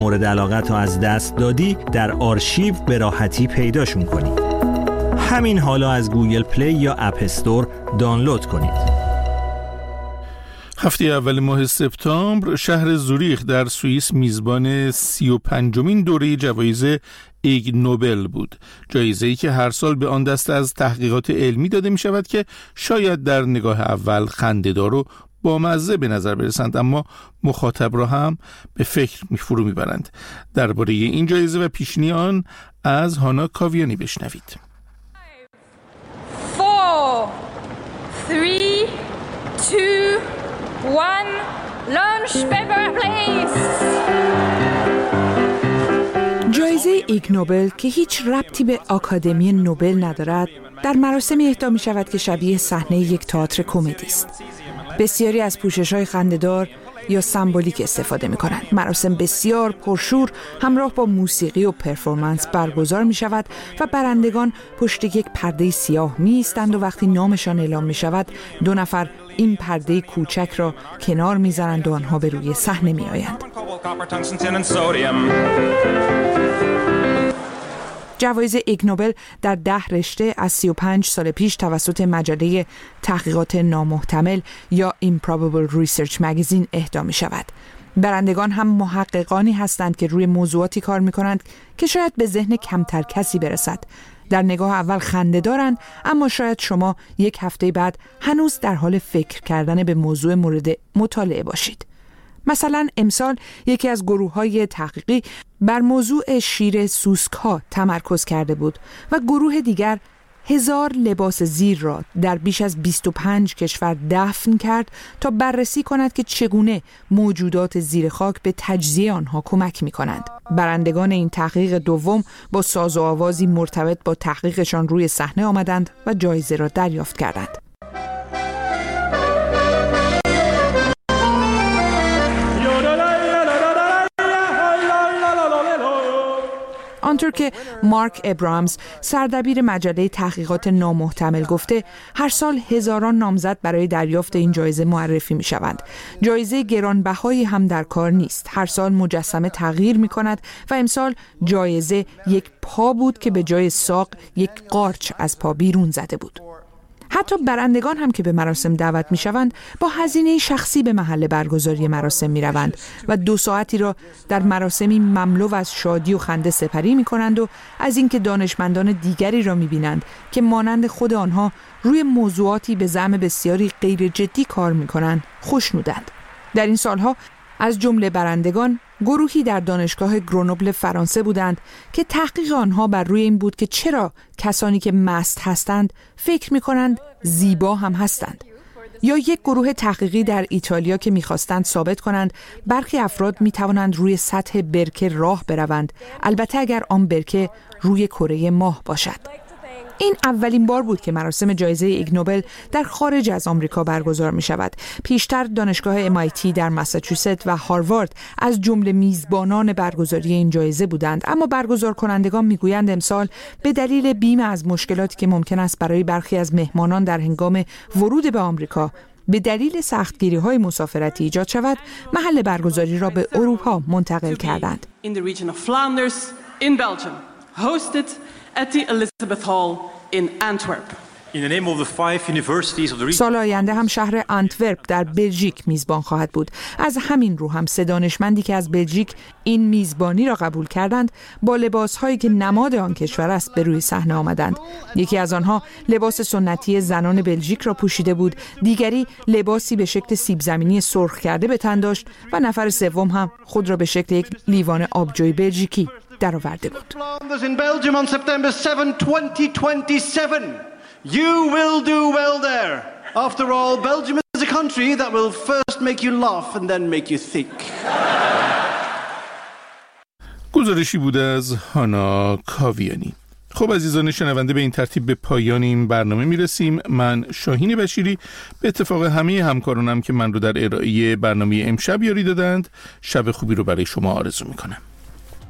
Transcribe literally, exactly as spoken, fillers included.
مورد علاقت رو از دست دادی در آرشیو به راحتی پیداشون کنید. همین حالا از گوگل پلی یا اپ استور دانلود کنید. هفته اول ماه سپتامبر شهر زوریخ در سوئیس میزبان سی و پنجمین دوره جوایز ایگ نوبل بود. جایزه‌ای که هر سال به آن دسته از تحقیقات علمی داده می شود که شاید در نگاه اول خنده‌دار و بامزه به نظر برسند، اما مخاطب را هم به فکر می فرو می برند. درباره این جایزه و پیشینی آن از هانا کاویانی بشنوید. four, three, two, one, launch paper please. جایزه ایگ نوبل که هیچ ربطی به آکادمی نوبل ندارد، در مراسمی اهدا می شود که شبیه صحنه یک تئاتر کمدی است. بسیاری از پوشش‌های خنده‌دار یا سمبولیک استفاده می‌کنند. مراسم بسیار پرشور همراه با موسیقی و پرفورمنس برگزار می‌شود و برندگان پشت یک پرده سیاه می‌ایستند و وقتی نامشان اعلام می‌شود دو نفر این پرده کوچک را کنار می‌زنند و آنها به روی صحنه می‌آیند. جوایز ایگ نوبل در ده رشته از سی و پنج سال پیش توسط مجله تحقیقات نامحتمل یا Improbable Research Magazine اهدا می شود. برندگان هم محققانی هستند که روی موضوعاتی کار می کنند که شاید به ذهن کمتر کسی برسد. در نگاه اول خنده دارند، اما شاید شما یک هفته بعد هنوز در حال فکر کردن به موضوع مورد مطالعه باشید. مثلا امسال یکی از گروه‌های تحقیقی بر موضوع شیر سوسک‌ها تمرکز کرده بود و گروه دیگر هزار لباس زیر را در بیش از بیست و پنج کشور دفن کرد تا بررسی کند که چگونه موجودات زیر خاک به تجزیه آنها کمک می‌کنند. برندگان این تحقیق دوم با ساز و آوازی مرتبط با تحقیقشان روی صحنه آمدند و جایزه را دریافت کردند. آنطور که مارک ابرامز سردبیر مجله تحقیقات نامحتمل گفته، هر سال هزاران نامزد برای دریافت این جایزه معرفی می شوند. جایزه گرانبهایی هم در کار نیست. هر سال مجسمه تغییر می کند و امسال جایزه یک پا بود که به جای ساق یک قارچ از پا بیرون زده بود. حتی برندگان هم که به مراسم دعوت می شوند با هزینه شخصی به محل برگزاری مراسم می روند و دو ساعتی را در مراسمی مملو از شادی و خنده سپری می کنند و از اینکه دانشمندان دیگری را می بینند که مانند خود آنها روی موضوعاتی به زعم بسیاری غیر جدی کار می کنند خوشنودند. در این سالها از جمله برندگان گروهی در دانشگاه گرونوبل فرانسه بودند که تحقیق آنها بر روی این بود که چرا کسانی که مست هستند فکر می‌کنند زیبا هم هستند. یا یک گروه تحقیقی در ایتالیا که می‌خواستند ثابت کنند برخی افراد می‌توانند روی سطح برکه راه بروند، البته اگر آن برکه روی کره ماه باشد. این اولین بار بود که مراسم جایزه ایگ نوبل در خارج از آمریکا برگزار می شود. پیشتر دانشگاه ام آی تی در ماساچوست و هاروارد از جمله میزبانان برگزاری این جایزه بودند، اما برگزار کنندگان می گویند امسال به دلیل بیم از مشکلاتی که ممکن است برای برخی از مهمانان در هنگام ورود به آمریکا به دلیل سختگیری‌های مسافرتی ایجاد شود، محل برگزاری را به اروپا منتقل کردند. at the Elizabeth Hall in Antwerp. In the name of the five universities of the region. سال آینده هم شهر آنتورپ در بلژیک میزبان خواهد بود. از همین رو هم سه دانشمندی که از بلژیک این میزبانی را قبول کردند با لباس‌هایی که نماد آن کشور است به روی صحنه آمدند. یکی از آنها لباس سنتی زنان بلژیک را پوشیده بود، دیگری لباسی به شکل سیب زمینی سرخ کرده به تن داشت و نفر سوم هم خود را به شکل یک لیوان آبجوی بلژیکی درآورده بود. In Belgium on September seventh, twenty twenty-seven. You will do well there. After all, Belgium is a country that will first make you laugh and then make you think. گزارشی بوده از هانا کاویانی. خب عزیزان شنونده، به این ترتیب به پایان این برنامه میرسیم. من شاهین بشیری به اتفاق همه همکارانم که من رو در ارائه برنامه امشب یاری دادند، شب خوبی رو برای شما آرزو میکنم.